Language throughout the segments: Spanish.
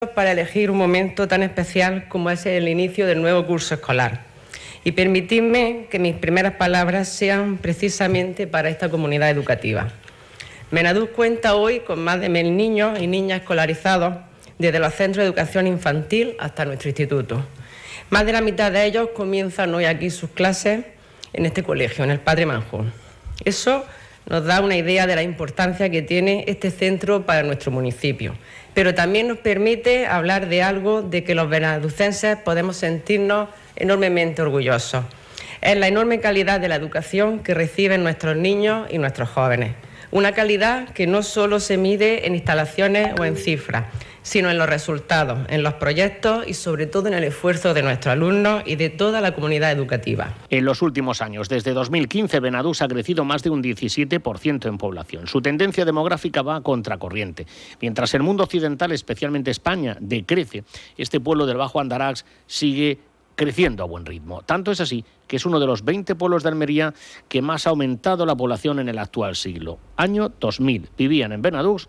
para elegir un momento tan especial como es el inicio del nuevo curso escolar. Y permitidme que mis primeras palabras sean precisamente para esta comunidad educativa. Benadús cuenta hoy con más de 1000 niños y niñas escolarizados desde los centros de educación infantil hasta nuestro instituto. Más de la mitad de ellos comienzan hoy aquí sus clases en este colegio, en el Padre Manjón. Eso nos da una idea de la importancia que tiene este centro para nuestro municipio, pero también nos permite hablar de algo de que los benaducenses podemos sentirnos enormemente orgullosos. Es la enorme calidad de la educación que reciben nuestros niños y nuestros jóvenes. Una calidad que no solo se mide en instalaciones o en cifras, sino en los resultados, en los proyectos y sobre todo en el esfuerzo de nuestros alumnos y de toda la comunidad educativa. En los últimos años, desde 2015, Benadús ha crecido más de un 17% en población. Su tendencia demográfica va a contracorriente. Mientras el mundo occidental, especialmente España, decrece, este pueblo del Bajo Andarax sigue creciendo a buen ritmo. Tanto es así que es uno de los 20 pueblos de Almería que más ha aumentado la población en el actual siglo. Año 2000. Vivían en Benadús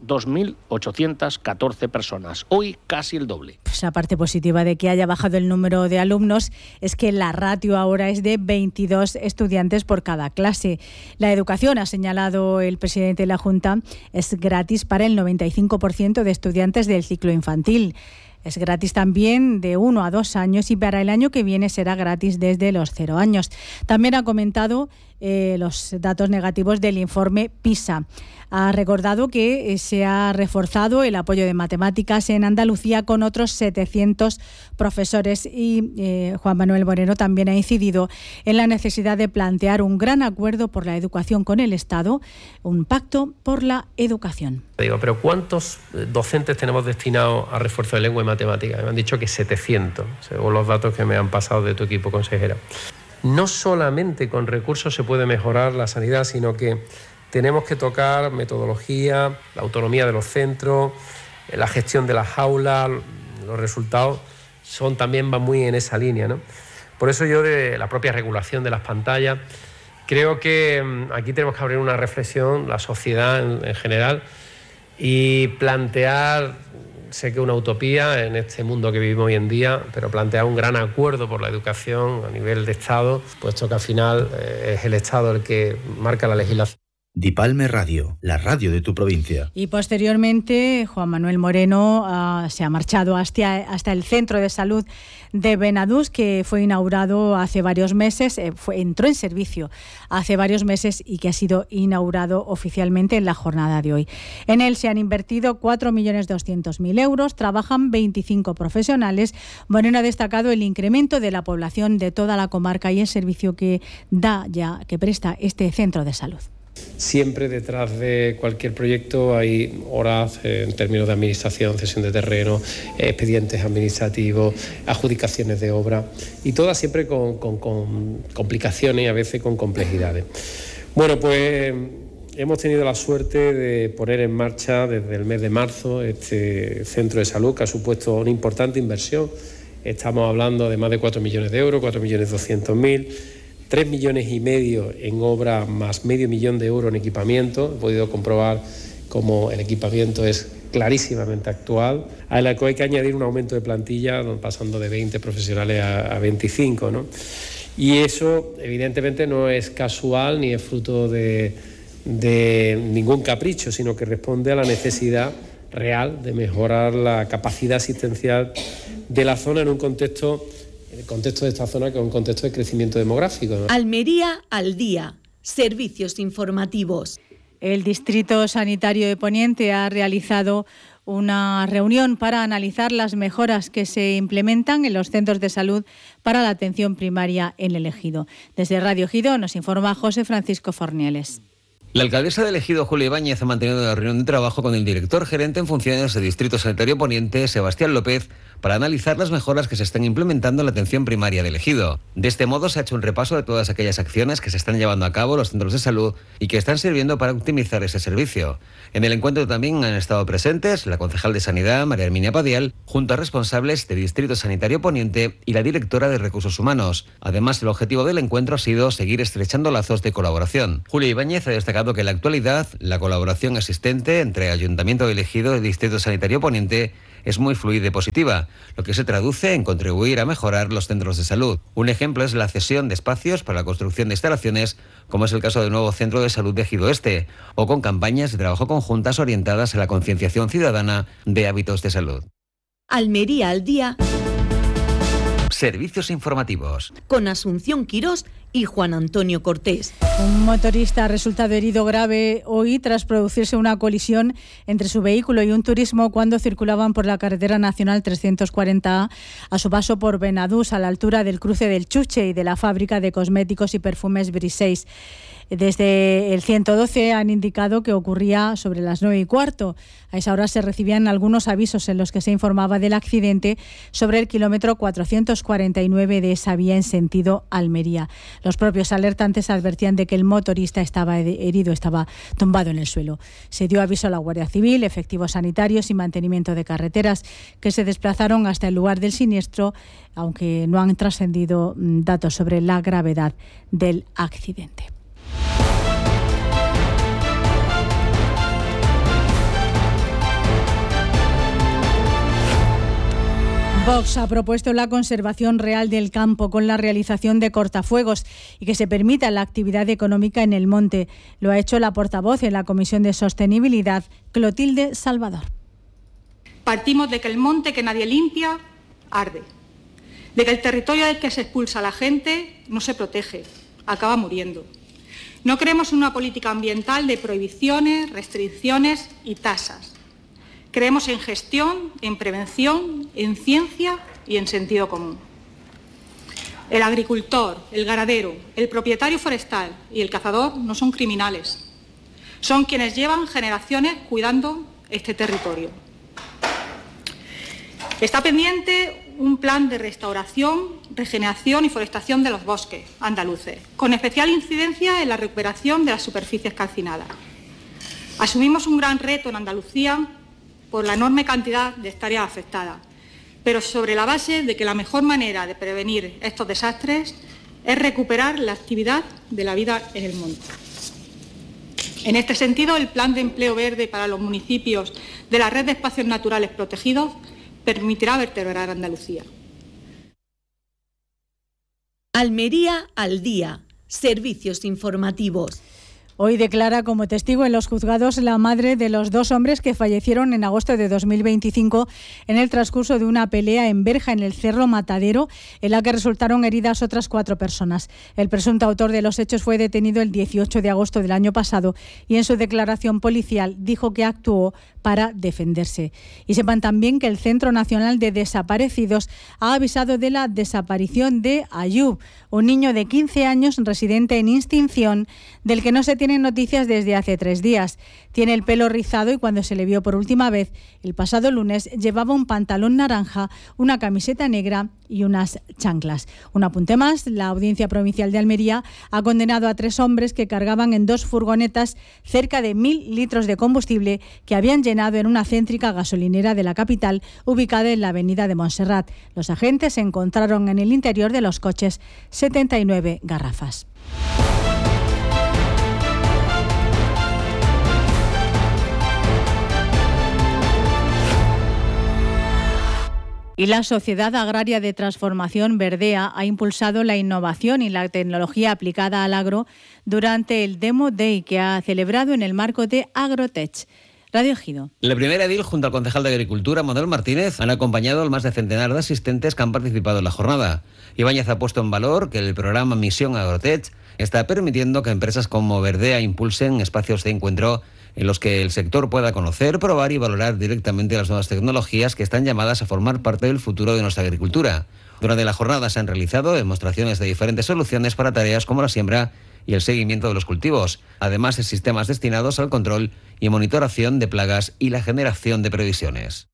2.814 personas. Hoy casi el doble. Pues la parte positiva de que haya bajado el número de alumnos es que la ratio ahora es de 22 estudiantes por cada clase. La educación, ha señalado el presidente de la Junta, es gratis para el 95% de estudiantes del ciclo infantil. Es gratis también de 1 a 2 años y para el año que viene será gratis desde los 0 años. También ha comentado los datos negativos del informe PISA. Ha recordado que se ha reforzado el apoyo de matemáticas en Andalucía con otros 700 profesores y Juan Manuel Moreno también ha incidido en la necesidad de plantear un gran acuerdo por la educación con el Estado, un pacto por la educación. Pero ¿cuántos docentes tenemos destinados a refuerzo de lengua y matemáticas? Me han dicho que 700, según los datos que me han pasado de tu equipo, consejera. No solamente con recursos se puede mejorar la sanidad, sino que tenemos que tocar metodología, la autonomía de los centros, la gestión de las aulas, los resultados van muy en esa línea, ¿no? Por eso yo, de la propia regulación de las pantallas, creo que aquí tenemos que abrir una reflexión, la sociedad en general, y plantear, sé que una utopía en este mundo que vivimos hoy en día, pero plantear un gran acuerdo por la educación a nivel de Estado, puesto que al final es el Estado el que marca la legislación. Dipalme Radio, la radio de tu provincia. Y posteriormente, Juan Manuel Moreno se ha marchado hasta el Centro de Salud de Benadús, que fue inaugurado hace varios meses, entró en servicio hace varios meses y que ha sido inaugurado oficialmente en la jornada de hoy. En él se han invertido 4.200.000 euros, trabajan 25 profesionales. Moreno ha destacado el incremento de la población de toda la comarca y el servicio que presta este centro de salud. Siempre detrás de cualquier proyecto hay horas en términos de administración, cesión de terreno, expedientes administrativos, adjudicaciones de obra y todas siempre con complicaciones y a veces con complejidades. Bueno, pues hemos tenido la suerte de poner en marcha desde el mes de marzo este centro de salud que ha supuesto una importante inversión. Estamos hablando de más de 4 millones de euros, 4.200.000. 3,5 millones en obra más medio millón de euros en equipamiento. He podido comprobar cómo el equipamiento es clarísimamente actual, a la que hay que añadir un aumento de plantilla pasando de 20 profesionales a 25, ¿no? Y eso evidentemente no es casual ni es fruto de ningún capricho, sino que responde a la necesidad real de mejorar la capacidad asistencial de la zona en un contexto... El contexto de esta zona, que es un contexto de crecimiento demográfico, ¿no? Almería al día. Servicios informativos. El Distrito Sanitario de Poniente ha realizado una reunión para analizar las mejoras que se implementan en los centros de salud para la atención primaria en el Ejido. Desde Radio Ejido nos informa José Francisco Fornieles. La alcaldesa del Ejido, Julia Ibáñez, ha mantenido una reunión de trabajo con el director gerente en funciones del Distrito Sanitario Poniente, Sebastián López, para analizar las mejoras que se están implementando en la atención primaria del Ejido. De este modo se ha hecho un repaso de todas aquellas acciones que se están llevando a cabo en los centros de salud y que están sirviendo para optimizar ese servicio. En el encuentro también han estado presentes la concejal de Sanidad, María Herminia Padial, junto a responsables del Distrito Sanitario Poniente y la directora de Recursos Humanos. Además, el objetivo del encuentro ha sido seguir estrechando lazos de colaboración. Julia Ibáñez ha destacado que en la actualidad la colaboración existente entre Ayuntamiento del Ejido y Distrito Sanitario Poniente es muy fluida y positiva, lo que se traduce en contribuir a mejorar los centros de salud. Un ejemplo es la cesión de espacios para la construcción de instalaciones, como es el caso del nuevo Centro de Salud de Ejido Este, o con campañas de trabajo conjuntas orientadas a la concienciación ciudadana de hábitos de salud. Almería al día. Servicios informativos. Con Asunción Quirós y Juan Antonio Cortés. Un motorista ha resultado herido grave hoy tras producirse una colisión entre su vehículo y un turismo cuando circulaban por la carretera nacional 340A a su paso por Benadús, a la altura del cruce del Chuche y de la fábrica de cosméticos y perfumes Briseis. Desde el 112 han indicado que ocurría sobre las 9:15. A esa hora se recibían algunos avisos en los que se informaba del accidente sobre el kilómetro 449 de esa vía en sentido Almería. Los propios alertantes advertían de que el motorista estaba herido, estaba tumbado en el suelo. Se dio aviso a la Guardia Civil, efectivos sanitarios y mantenimiento de carreteras que se desplazaron hasta el lugar del siniestro, aunque no han trascendido datos sobre la gravedad del accidente. Vox ha propuesto la conservación real del campo con la realización de cortafuegos y que se permita la actividad económica en el monte. Lo ha hecho la portavoz en la Comisión de Sostenibilidad, Clotilde Salvador. Partimos de que el monte que nadie limpia, arde. De que el territorio del que se expulsa a la gente no se protege, acaba muriendo. No creemos en una política ambiental de prohibiciones, restricciones y tasas. Creemos en gestión, en prevención, en ciencia y en sentido común. El agricultor, el ganadero, el propietario forestal y el cazador no son criminales. Son quienes llevan generaciones cuidando este territorio. Está pendiente un plan de restauración, regeneración y forestación de los bosques andaluces, con especial incidencia en la recuperación de las superficies calcinadas. Asumimos un gran reto en Andalucía por la enorme cantidad de hectáreas afectadas, pero sobre la base de que la mejor manera de prevenir estos desastres es recuperar la actividad de la vida en el monte. En este sentido, el Plan de Empleo Verde para los municipios de la Red de Espacios Naturales Protegidos permitirá vertebrar Andalucía. Almería al día. Servicios informativos. Hoy declara como testigo en los juzgados la madre de los 2 hombres que fallecieron en agosto de 2025 en el transcurso de una pelea en Berja, en el Cerro Matadero, en la que resultaron heridas otras 4 personas. El presunto autor de los hechos fue detenido el 18 de agosto del año pasado y en su declaración policial dijo que actuó para defenderse. Y sepan también que el Centro Nacional de Desaparecidos ha avisado de la desaparición de Ayub, un niño de 15 años residente en Instinción, del que no se tienen noticias desde hace 3 días. Tiene el pelo rizado y cuando se le vio por última vez el pasado lunes llevaba un pantalón naranja, una camiseta negra y unas chanclas. Un apunte más, la Audiencia Provincial de Almería ha condenado a 3 hombres que cargaban en 2 furgonetas cerca de 1.000 litros de combustible que habían llenado en una céntrica gasolinera de la capital ubicada en la avenida de Montserrat. Los agentes encontraron en el interior de los coches 79 garrafas. Y la Sociedad Agraria de Transformación Verdea ha impulsado la innovación y la tecnología aplicada al agro durante el Demo Day que ha celebrado en el marco de Agrotech. Radio Ejido. La primera edil, junto al concejal de Agricultura, Manuel Martínez, han acompañado al más de centenar de asistentes que han participado en la jornada. Ibáñez ha puesto en valor que el programa Misión Agrotech está permitiendo que empresas como Verdea impulsen espacios de encuentro en los que el sector pueda conocer, probar y valorar directamente las nuevas tecnologías que están llamadas a formar parte del futuro de nuestra agricultura. Durante la jornada se han realizado demostraciones de diferentes soluciones para tareas como la siembra y el seguimiento de los cultivos, además de sistemas destinados al control y monitoración de plagas y la generación de previsiones.